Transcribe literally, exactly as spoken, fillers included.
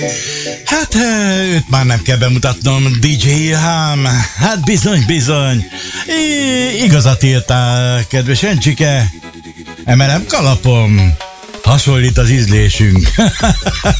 Hát őt már nem kell bemutatnom, dé dzsé Ilhám. Hát bizony, bizony. I- igazat írtál, kedves Encsike. Emelem kalapom. Hasonlít az ízlésünk.